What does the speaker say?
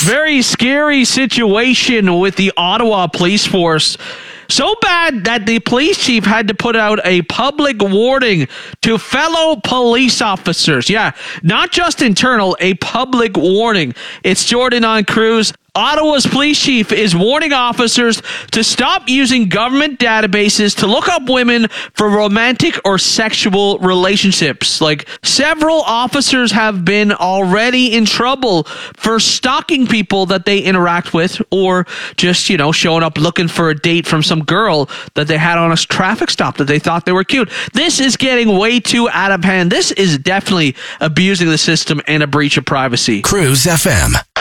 Very scary situation with the Ottawa police force. So bad that the police chief had to put out a public warning to fellow police officers. Yeah, not just internal, a public warning. It's Jordan on Cruise. Ottawa's police chief is warning officers to stop using government databases to look up women for romantic or sexual relationships. Like, several officers have been already in trouble for stalking people that they interact with, or just, showing up looking for a date from some girl that they had on a traffic stop that they thought they were cute. This is getting way too out of hand. This is definitely abusing the system and a breach of privacy. Cruise FM.